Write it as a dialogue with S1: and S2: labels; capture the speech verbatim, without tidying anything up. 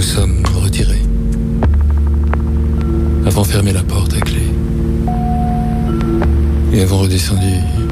S1: sommes retirés. Avons fermé la porte à clé. Et avons redescendu